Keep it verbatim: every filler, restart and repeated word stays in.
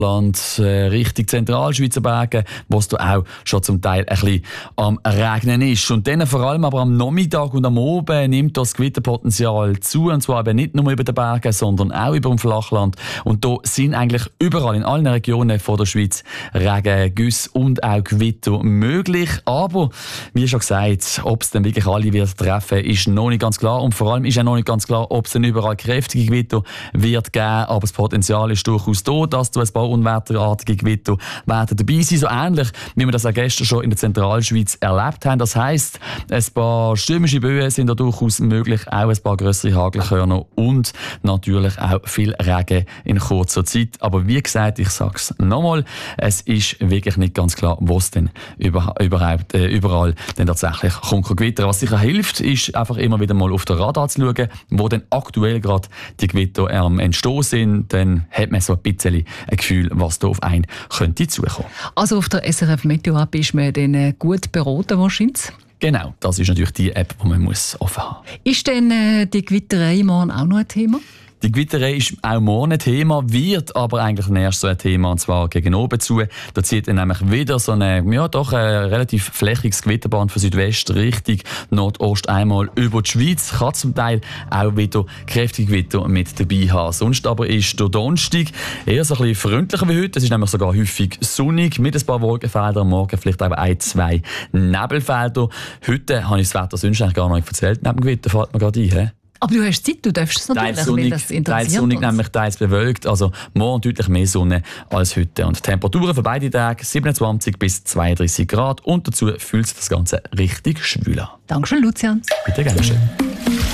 Land, äh, Richtung Zentralschweizer Berge, wo es da auch schon zum Teil ein bisschen am Regnen ist. Und dann vor allem aber am Nachmittag und am Abend nimmt das Gewitterpotenzial zu, und zwar eben nicht nur über den Bergen, sondern auch über dem Flachland. Und da sind eigentlich überall in allen Regionen von der Schweiz Regen, Güsse und auch Gewitter möglich. Aber, wie schon gesagt, ob es dann wirklich alle wird treffen, ist noch nicht ganz klar. Und vor allem ist auch noch nicht ganz klar, ob es dann überall kräftige Gewitter wird geben. Aber das Potenzial ist durchaus da, dass du ein paar unwetterartige Gewitter werden dabei sein. So ähnlich, wie wir das auch gestern schon in der Zentralschweiz erlebt haben. Das heisst, ein paar stürmische Böen sind da durchaus möglich, auch ein paar grössere Hagelkörner und natürlich auch viel Regen in kurzer Zeit. Aber wie gesagt, ich sage es nochmal, es ist wirklich nicht ganz klar, wo es denn über, überhaupt, äh, überall denn tatsächlich kommt Gewitter. Was sicher hilft, ist einfach immer wieder mal auf den Radar zu schauen, wo denn aktuell gerade die Gewitter am Entstehen sind. Dann hat man so ein bisschen ein Gefühl, was da auf einen könnte zukommen. Also auf der S R F Meteo App ist man dann gut beraten wahrscheinlich? Genau, das ist natürlich die App, die man muss offen haben muss. Ist denn äh, die Gewitterei morgen auch noch ein Thema? Die Gewitterei ist auch morgen ein Thema, wird aber eigentlich erst so ein Thema, und zwar gegen oben zu. Da zieht dann nämlich wieder so eine, ja doch, ein relativ flächiges Gewitterband von Südwest Richtung Nordost einmal über die Schweiz. Kann zum Teil auch wieder kräftige Gewitter mit dabei haben. Sonst aber ist der Donnerstag eher so ein bisschen freundlicher wie heute. Es ist nämlich sogar häufig sonnig, mit ein paar Wolkenfeldern, morgen vielleicht auch ein, zwei Nebelfelder. Heute habe ich das Wetter sonst eigentlich gar noch nicht erzählt. Neben dem Gewitter fällt mir gerade ein. He? Aber du hast Zeit, du darfst es natürlich, teils sonnig, weil das interessiert teils sonnig, uns. nämlich teils bewölkt. Also morgen deutlich mehr Sonne als heute. Und die Temperaturen für beide Tage siebenundzwanzig bis zweiunddreißig Grad. Und dazu fühlt sich das Ganze richtig schwül an. Dankeschön, Lucian. Bitte gerne schön.